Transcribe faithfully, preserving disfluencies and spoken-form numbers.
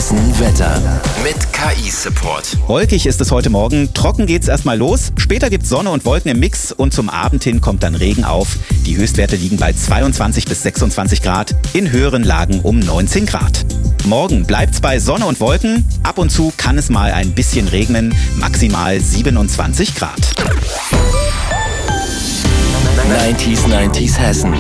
Hessen Wetter mit K I-Support. Wolkig ist es heute Morgen, trocken geht's erstmal los, später gibt's Sonne und Wolken im Mix und zum Abend hin kommt dann Regen auf. Die Höchstwerte liegen bei zweiundzwanzig bis sechsundzwanzig Grad, in höheren Lagen um neunzehn Grad. Morgen bleibt's bei Sonne und Wolken, ab und zu kann es mal ein bisschen regnen, maximal siebenundzwanzig Grad. neunzig neunzig Hessen.